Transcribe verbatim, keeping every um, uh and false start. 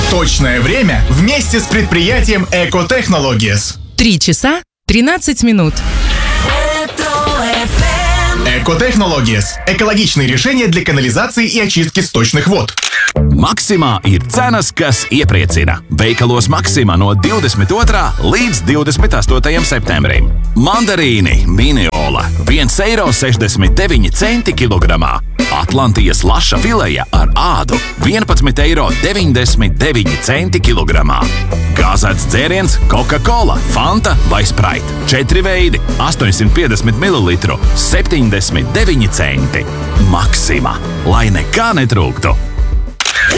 Точное время вместе с предприятием Экотехнологиес. Три часа тринадцать минут. Экотехнологиес – экологичные решения для канализации и очистки сточных вод. Maksimā ir cenas, kas iepriecina. Veikalos Maksimā no divdesmit otrā līdz divdesmit astotajam septembrim. Mandarīni Miniola viens eiro sešdesmit deviņi centi kilogramā. Atlantijas laša fileja ar ādu vienpadsmit eiro deviņdesmit deviņi centi kilogramā. Gāzēts dzēriens Coca-Cola, Fanta vai Sprite. Četri veidi - astoņsimt piecdesmit mililitru, septiņdesmit deviņi centi. Maksima, lai nekā netrūktu.